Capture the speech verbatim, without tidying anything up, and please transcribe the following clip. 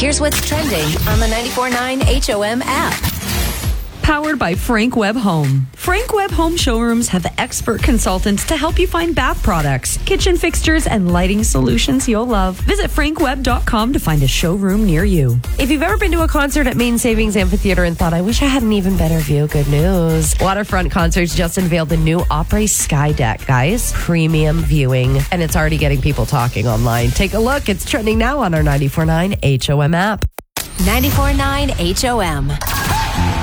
Here's what's trending on the ninety-four point nine H O M app. Powered by Frank Webb Home. Frank Webb Home showrooms have expert consultants to help you find bath products, kitchen fixtures, and lighting solutions you'll love. Visit frank webb dot com to find a showroom near you. If you've ever been to a concert at Main Savings Amphitheater and thought, I wish I had an even better view, good news. Waterfront Concerts just unveiled the new Opry Sky Deck, guys. Premium viewing. And it's already getting people talking online. Take a look. It's trending now on our ninety-four point nine H O M app. ninety-four point nine H O M.